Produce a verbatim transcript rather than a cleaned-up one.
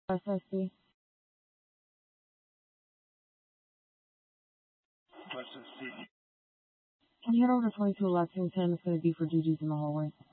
S S B. S S C. Can you head over to twenty-two Lexington? It's going to be for duties in the hallway.